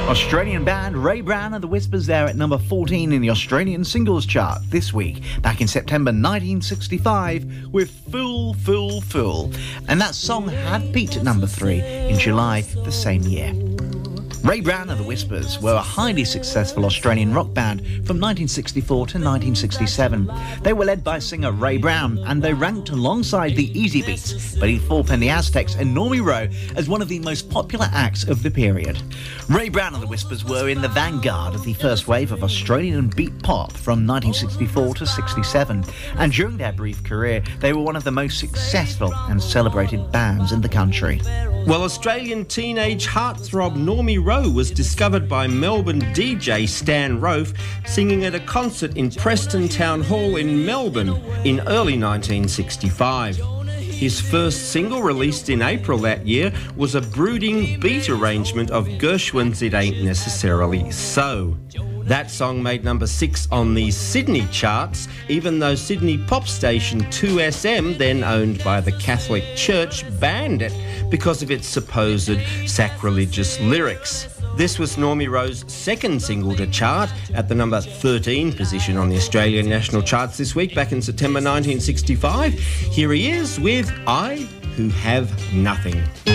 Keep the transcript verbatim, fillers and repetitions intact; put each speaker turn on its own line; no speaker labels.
Australian band Ray Brown and the Whispers there at number fourteen in the Australian singles chart this week, back in September nineteen sixty-five with Fool, Fool, Fool. And that song had peaked at number three in July the same year. Ray Brown and the Whispers were a highly successful Australian rock band from nineteen sixty-four to nineteen sixty-seven. They were led by singer Ray Brown, and they ranked alongside the Easy Beats, Buddy Thorpe and the Aztecs, and Normie Rowe as one of the most popular acts of the period. Ray Brown and the Whispers were in the vanguard of the first wave of Australian beat pop from nineteen sixty-four to sixty-seven, and during their brief career, they were one of the most successful and celebrated bands in the country.
Well, Australian teenage heartthrob Normie Rowe was discovered by Melbourne D J Stan Rofe singing at a concert in Preston Town Hall in Melbourne in early nineteen sixty-five. His first single, released in April that year, was a brooding beat arrangement of Gershwin's It Ain't Necessarily So. That song made number six on the Sydney charts, even though Sydney pop station two S M, then owned by the Catholic Church, banned it because of its supposed sacrilegious lyrics. This was Normie Rowe's second single to chart, at the number thirteen position on the Australian national charts this week, back in September nineteen sixty-five. Here he is with I Who Have Nothing.